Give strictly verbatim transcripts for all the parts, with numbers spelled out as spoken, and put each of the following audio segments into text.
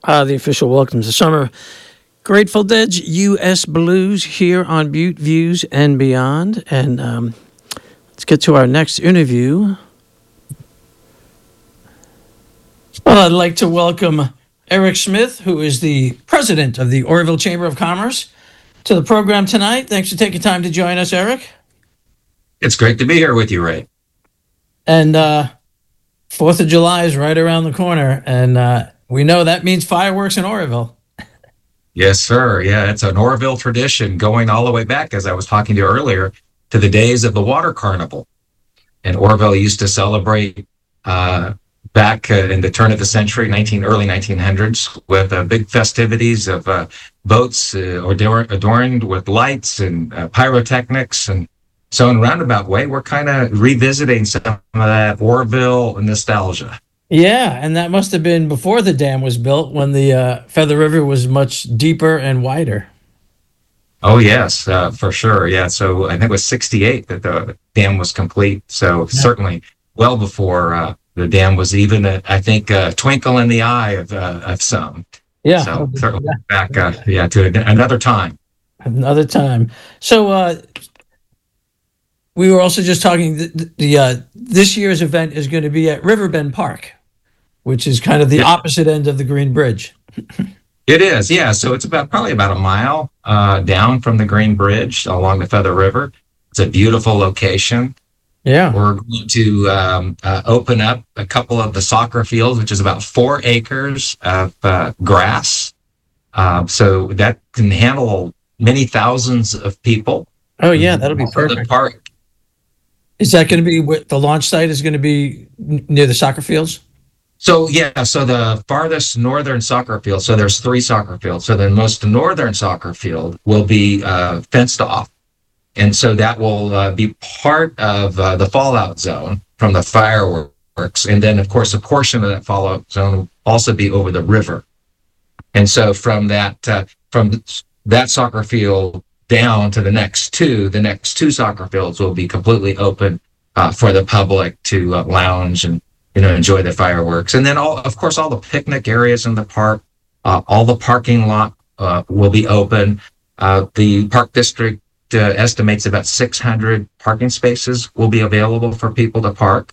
Uh, the official welcome to summer. Grateful Dead's U S Blues here on Butte Views and Beyond. And um, let's get to our next interview. Well, I'd like to welcome Eric Smith, who is the president of the Oroville Chamber of Commerce, to the program tonight. Thanks for taking time to join us, Eric. It's great to be here with you, Ray. And uh, fourth of July is right around the corner, and uh, we know that means fireworks in Oroville. Yes, sir. Yeah, it's an Oroville tradition going all the way back, as I was talking to you earlier, to the days of the Water Carnival. And Oroville used to celebrate uh, back uh, in the turn of the century, nineteen early nineteen hundreds, with uh, big festivities of uh, boats uh, ador- adorned with lights and uh, pyrotechnics. And so in a roundabout way, we're kind of revisiting some of that Oroville nostalgia. Yeah, and that must have been before the dam was built, when the uh, Feather River was much deeper and wider. Oh, yes, uh, for sure. Yeah, so I think it was sixty-eight that the dam was complete. So yeah. Certainly well before uh, the dam was even, a, I think, a twinkle in the eye of, uh, of some. Yeah. So certainly yeah. back uh, yeah, to another time. Another time. So uh, we were also just talking, the, the uh, this year's event is going to be at Riverbend Park, which is kind of the yeah. opposite end of the Green Bridge. It is, yeah. So it's about probably about a mile uh, down from the Green Bridge along the Feather River. It's a beautiful location. Yeah. We're going to um, uh, open up a couple of the soccer fields, which is about four acres of uh, grass. Uh, so that can handle many thousands of people. Oh, yeah, that'll be perfect. The park. Is that going to be what the launch site is going to be near the soccer fields? So, yeah, so the farthest northern soccer field, so there's three soccer fields. So the most northern soccer field will be uh, fenced off. And so that will uh, be part of uh, the fallout zone from the fireworks. And then, of course, a portion of that fallout zone will also be over the river. And so from that, uh, from that soccer field down to the next two, the next two soccer fields will be completely open uh, for the public to uh, lounge and you know, enjoy the fireworks. And then, all, of course, all the picnic areas in the park, uh, all the parking lot uh, will be open. Uh, the park district uh, estimates about six hundred parking spaces will be available for people to park.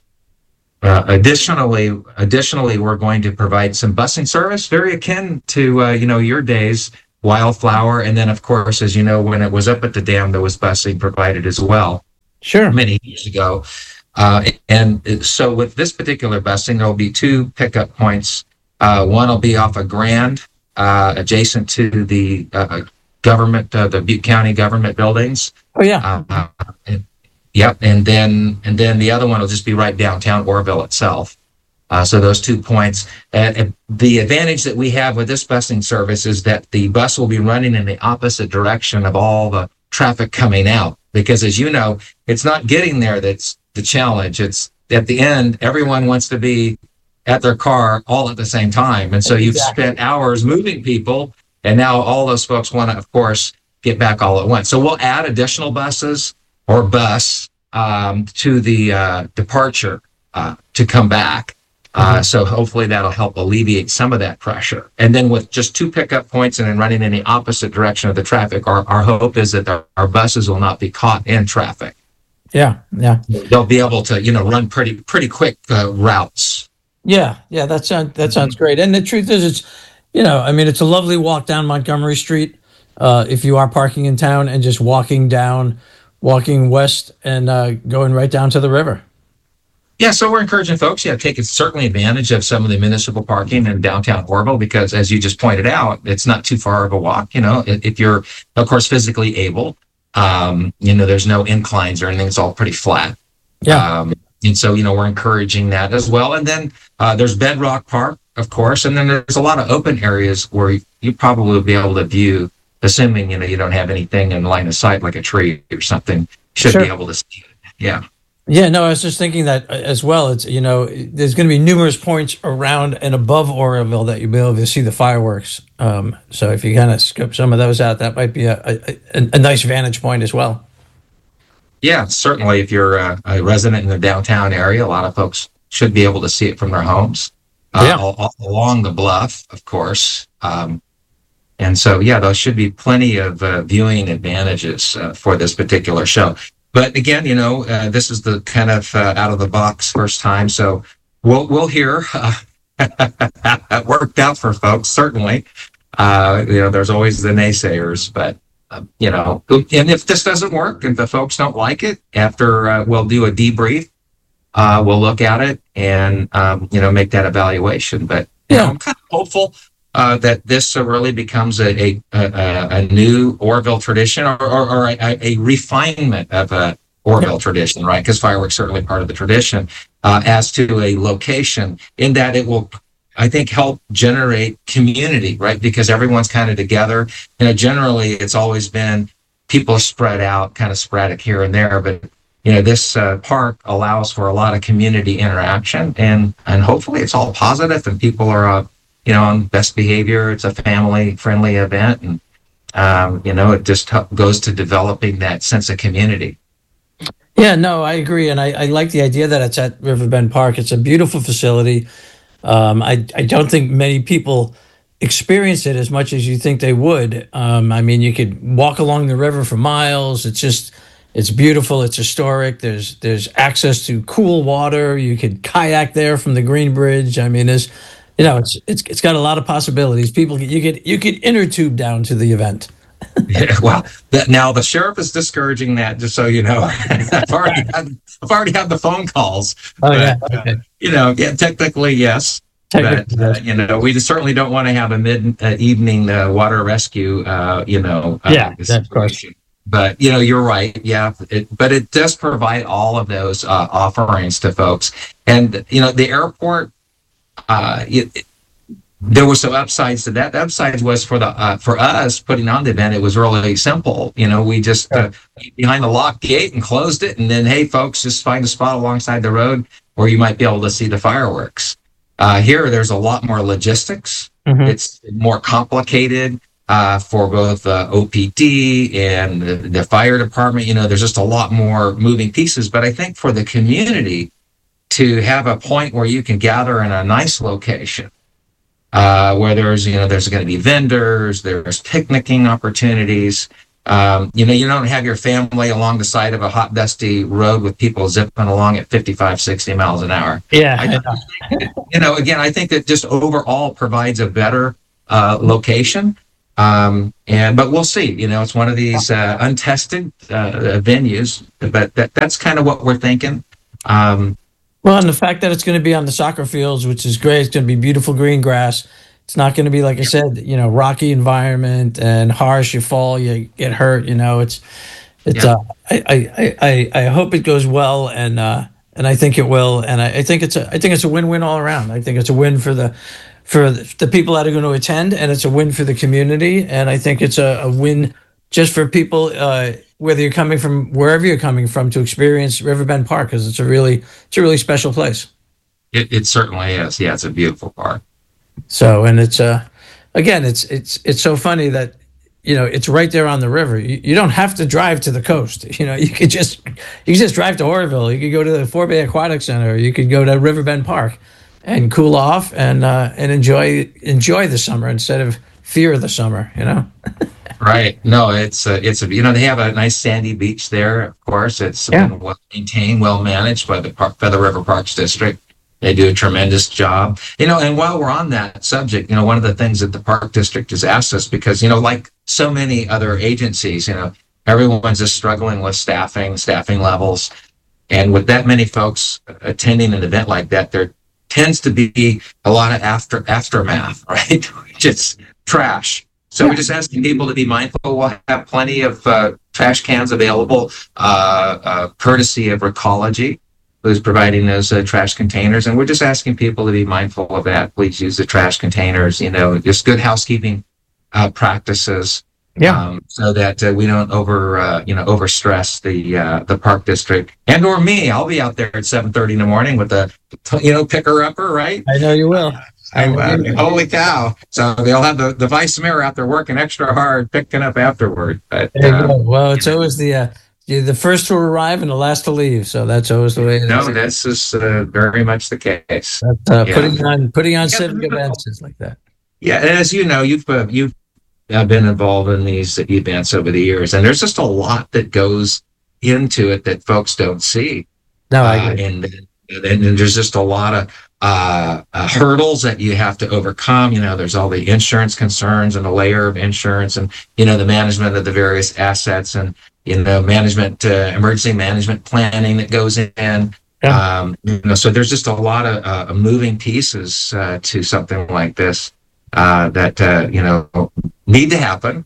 Uh, additionally, additionally, we're going to provide some busing service, very akin to, uh, you know, your days, Wildflower. And then, of course, as you know, when it was up at the dam, there was busing provided as well. Sure. Many years ago. Uh, and so with this particular busing, there will be two pickup points. Uh, one will be off of Grand, uh, adjacent to the uh, government, uh, the Butte County government buildings. Oh, yeah. Uh, and, yep. And then and then the other one will just be right downtown Oroville itself. Uh, so those two points. Uh, the advantage that we have with this busing service is that the bus will be running in the opposite direction of all the traffic coming out. Because as you know, it's not getting there that's the challenge. It's at the end, everyone wants to be at their car all at the same time. And so you've exactly. spent hours moving people, and now all those folks want to, of course, get back all at once. So we'll add additional buses or bus um, to the uh, departure uh, to come back. Uh, mm-hmm. So hopefully that'll help alleviate some of that pressure. And then with just two pickup points and then running in the opposite direction of the traffic, our, our hope is that our, our buses will not be caught in traffic. Yeah, yeah. They'll be able to, you know, run pretty pretty quick uh, routes. Yeah, yeah. That sounds that sounds great. And the truth is, it's, you know, I mean, it's a lovely walk down Montgomery Street uh, if you are parking in town and just walking down, walking west and uh, going right down to the river. Yeah, so we're encouraging folks, yeah, take certainly advantage of some of the municipal parking in downtown Oroville because, as you just pointed out, it's not too far of a walk. You know, if you're, of course, physically able. Um, you know, there's no inclines or anything. It's all pretty flat. Yeah. Um, and so, you know, we're encouraging that as well. And then uh, there's Bedrock Park, of course. And then there's a lot of open areas where you, you probably will be able to view, assuming, you know, you don't have anything in line of sight like a tree or something, should sure. be able to see it. Yeah. Yeah, no, I was just thinking that as well. It's, you know, there's going to be numerous points around and above Oroville that you'll be able to see the fireworks. Um, so if you kind of scope some of those out, that might be a, a, a nice vantage point as well. Yeah, certainly. If you're a, a resident in the downtown area, a lot of folks should be able to see it from their homes. uh, Yeah. all, all along the bluff, of course. Um, and so, yeah, there should be plenty of uh, viewing advantages uh, for this particular show. But again, you know, uh, this is the kind of uh, out of the box first time, so we'll we'll hear. Uh, that worked out for folks, certainly. Uh, you know, there's always the naysayers, but uh, you know, and if this doesn't work, if the folks don't like it, after uh, we'll do a debrief, uh, we'll look at it and um, you know, make that evaluation. But you Yeah. know, I'm kind of hopeful uh, that this uh, really becomes a a, a, a new Oroville tradition, or, or, or a, a refinement of a Oroville tradition, right? Because fireworks certainly part of the tradition, uh, as to a location, in that it will, I think, help generate community, right? Because everyone's kind of together. You know, generally it's always been people spread out, kind of sporadic here and there, but you know, this uh, park allows for a lot of community interaction, and and hopefully it's all positive and people are, uh, you know, on best behavior. It's a family-friendly event, and um, you know, it just goes to developing that sense of community. Yeah, no, I agree, and I, I like the idea that it's at Riverbend Park. It's a beautiful facility. Um, I I don't think many people experience it as much as you think they would. Um, I mean, you could walk along the river for miles. It's just it's beautiful. It's historic. There's there's access to cool water. You could kayak there from the Green Bridge. I mean, there's you know, it's it's it's got a lot of possibilities. People, you could you could inner tube down to the event. Yeah, well, that, now the sheriff is discouraging that, just so you know. I've already had, I've already had the phone calls. Oh but, yeah, uh, you know, yeah, technically yes, Technically, but uh, yes. you know, we certainly don't want to have a mid uh, evening uh, water rescue. Uh, you know, uh, Yeah, yeah, of course. situation. But you know, you're right. Yeah, it, but it does provide all of those uh, offerings to folks, and you know, the airport. Uh, it, it, there were some upsides to that. The upsides was for the uh, for us putting on the event. It was really simple. You know, we just uh, behind the locked gate and closed it, and then hey, folks, just find a spot alongside the road where you might be able to see the fireworks. Uh, here, there's a lot more logistics. Mhm. It's more complicated uh, for both uh, O P D and the, the fire department. You know, there's just a lot more moving pieces. But I think for the community to have a point where you can gather in a nice location, uh, where there's, you know, there's going to be vendors, there's picnicking opportunities. Um, you know, you don't have your family along the side of a hot, dusty road with people zipping along at fifty-five, sixty miles an hour. Yeah, I I don't know. think, you know, again, I think that just overall provides a better uh, location. Um, and but we'll see. You know, it's one of these uh, untested uh, venues, but that, that's kind of what we're thinking. Um, Well, and the fact that it's going to be on the soccer fields, which is great, it's going to be beautiful green grass. It's not going to be, like I said, you know, rocky environment and harsh. You fall, you get hurt. You know, it's it's. Yeah. Uh, I, I I I hope it goes well, and uh, and I think it will, and I, I think it's a I think it's a win-win all around. I think it's a win for the for the people that are going to attend, and it's a win for the community, and I think it's a, a win just for people, uh, whether you're coming from wherever you're coming from, to experience Riverbend Park, because it's a really it's a really special place. it, it certainly is. Yeah, it's a beautiful park. So, and it's uh, again, it's it's it's so funny that you know it's right there on the river. You, you don't have to drive to the coast. You know, you could just you could just drive to Oroville. You could go to the Fort Bay Aquatic Center. You could go to Riverbend Park and cool off and uh, and enjoy enjoy the summer instead of fear the summer. You know. Right. No, it's a, it's a, you know, they have a nice sandy beach there. Of course, it's Yeah. been well maintained, well managed by the Park, Feather River Parks District. They do a tremendous job. You know, and while we're on that subject, you know, one of the things that the Park District has asked us, because, you know, like so many other agencies, you know, everyone's just struggling with staffing, staffing levels. And with that many folks attending an event like that, there tends to be a lot of after aftermath, right? Just trash. So we're just asking people to be mindful. We'll have plenty of uh, trash cans available, uh, uh, courtesy of Recology, who's providing those uh, trash containers. And we're just asking people to be mindful of that. Please use the trash containers, you know, just good housekeeping uh, practices. Yeah. Um, so that uh, we don't over, uh, you know, overstress the uh, the park district, and or me. I'll be out there at seven thirty in the morning with a, you know, picker upper, right? I know you will. I, uh, holy cow! So they'll have the, the vice mayor out there working extra hard, picking up afterward. But There you uh, go. Well, it's always the uh, you're the first to arrive and the last to leave. So that's always the way it is. No, this is uh, very much the case. But, uh, Yeah. putting on putting on Yeah, civic but- events is like that. Yeah, and as you know, you've uh, you've uh, been involved in these events over the years, and there's just a lot that goes into it that folks don't see. No, I Uh, agree. and, and and there's just a lot of uh, uh, hurdles that you have to overcome. You know, there's all the insurance concerns and a layer of insurance, and you know the management of the various assets, and you know management, uh, emergency management planning that goes in. Yeah. Um, you know, so there's just a lot of uh, moving pieces uh, to something like this uh, that uh, you know need to happen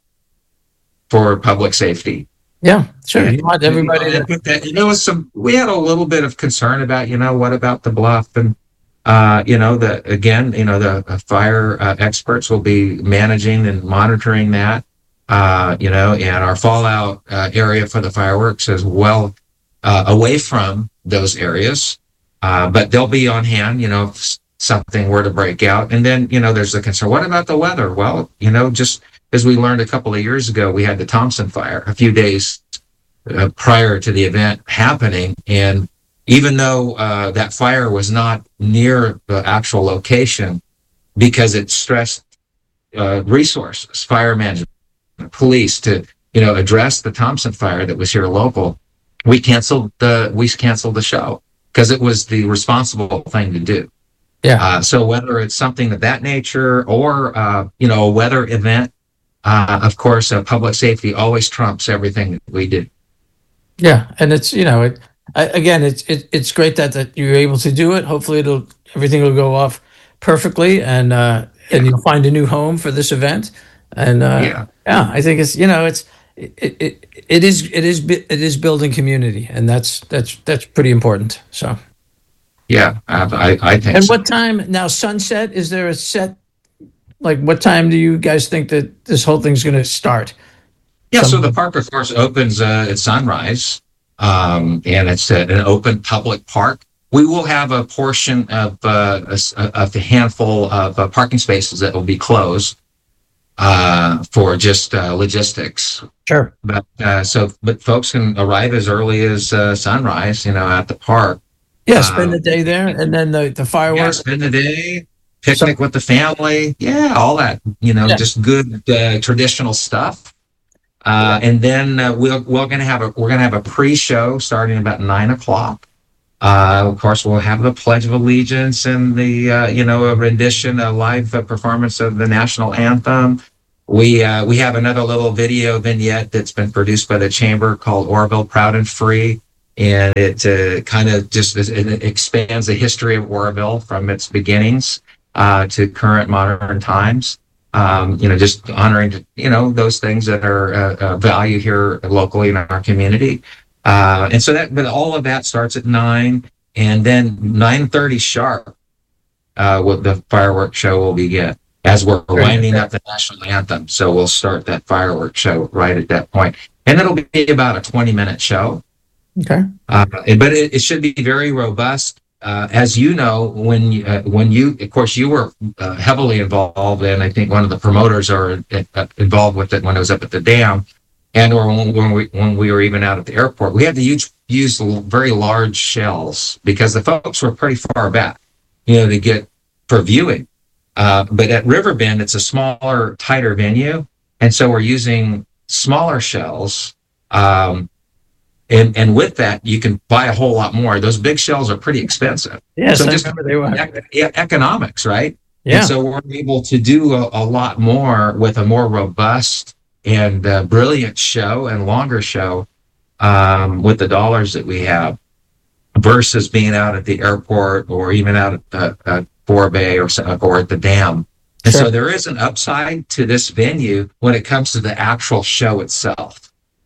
for public safety. Yeah, sure. Yeah. You want everybody to. But that- there was some. We had a little bit of concern about, you know, what about the bluff, and uh, you know, the again, you know, the uh, fire uh, experts will be managing and monitoring that, uh, you know, and our fallout uh, area for the fireworks is well uh, away from those areas, uh, but they'll be on hand, you know, if something were to break out. And then, you know, there's the concern. What about the weather? Well, you know, just as we learned a couple of years ago, we had the Thompson fire a few days uh, prior to the event happening. And even though uh, that fire was not near the actual location, because it stressed uh, resources, fire management, police to, you know, address the Thompson fire that was here local, we canceled the, we canceled the show because it was the responsible thing to do. Yeah. Uh, so whether it's something of that nature or, uh, you know, a weather event, uh, of course, uh, public safety always trumps everything that we do. Yeah, and it's you know it I, again it's it, it's great that that you're able to do it. Hopefully, it'll everything will go off perfectly, and uh, and you'll find a new home for this event. And uh, Yeah. yeah, I think it's you know it's it, it it is it is bu- it is building community, and that's that's that's pretty important. So, Yeah, I, I, I think and so. what time now? Sunset? Is there a set? Like, what time do you guys think that this whole thing's going to start? Yeah, so Some- the park, of course, opens uh, at sunrise, um, and it's a, an open public park. We will have a portion of, uh, a, s- of a handful of uh, parking spaces that will be closed uh, for just uh, logistics. Sure. But uh, so, but folks can arrive as early as uh, sunrise, you know, at the park. Yeah, spend the Um, day there, and then the the Yeah, fireworks. spend the day, picnic with the family. Yeah, all that, you know, Yeah. just good uh, traditional stuff. Uh, and then uh, we'll, we're going to have a we're going to have a pre-show starting about nine o'clock. Uh, of course, we'll have the Pledge of Allegiance and the uh, you know a rendition, a live uh, performance of the national anthem. We uh, we have another little video vignette that's been produced by the chamber called Oroville Proud and Free, and it uh, kind of just it expands the history of Oroville from its beginnings uh, to current modern times. Um, you know, just honoring, you know, those things that are uh, uh, value here locally in our community. Uh, and so that, but all of that starts at nine, and then nine thirty sharp, uh, with the fireworks show will begin as we're Great. winding up the national anthem. So we'll start that fireworks show right at that point. And it'll be about a twenty minute show. Okay. Uh, but it, it should be very robust. Uh, as you know, when you, uh, when you, of course, you were uh, heavily involved, and I think one of the promoters are uh, involved with it when it was up at the dam, and or when, when we when we were even out at the airport. We had to use use very large shells because the folks were pretty far back, you know, to get for viewing. Uh, but at Riverbend, it's a smaller, tighter venue, and so we're using smaller shells. Um, And and with that, you can buy a whole lot more. Those big shells are pretty expensive. Yes, So I just- remember they were. Ec- e- economics, right? Yeah. And so we're able to do a, a lot more with a more robust and uh, brilliant show and longer show um, with the dollars that we have versus being out at the airport or even out at the uh, Fore Bay or, so- or at the dam. And Sure. so there is an upside to this venue when it comes to the actual show itself.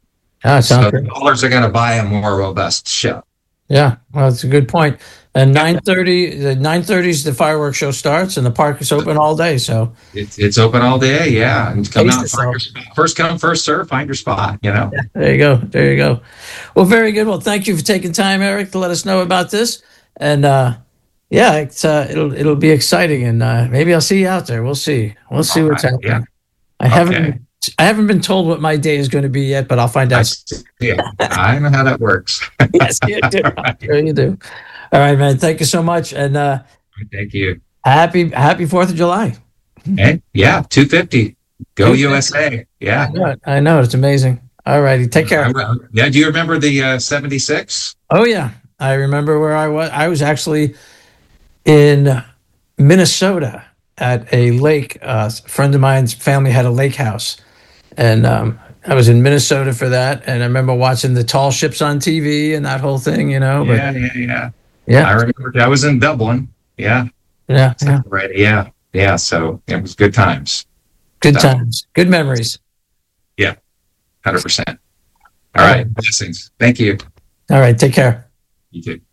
Ah, So sounds the good. dollars are going to buy a more robust show. Yeah, well, it's a good point. And nine thirty, the nine thirty is the fireworks show starts, and the park is open all day. So It's, it's open all day, yeah. And come Pace out and find yourself. your spot. First come, first serve, find your spot, you know. there you go, there you go. Well, very good. Well, thank you for taking time, Eric, to let us know about this. And uh, yeah, it's uh, it'll it'll be exciting, and uh, maybe I'll see you out there. We'll see. We'll see All what's right, happening. yeah. I haven't Okay. I haven't been told what my day is going to be yet, but I'll find I, out. yeah, I know how that works. Yes, you do. I'm sure you do. All right, man. Thank you so much, and uh, Thank you. happy Happy Fourth of July. Hey, yeah, two fifty. Go U S A. Yeah. I know it. I know it. It's amazing. All righty. Take care. I, yeah. Do you remember the uh, seventy-six? Oh, yeah. I remember where I was. I was actually in Minnesota at a lake. Uh, a friend of mine's family had a lake house. And um, I was in Minnesota for that. And I remember watching the tall ships on T V and that whole thing, you know. Yeah, but, yeah, yeah. Yeah. I remember. I was in Dublin. Yeah. Yeah. Yeah. Right. Yeah. Yeah. So it was good times. Good So, times. Good memories. Yeah. one hundred percent. All right. Blessings. Thank you. All right. Take care. You too.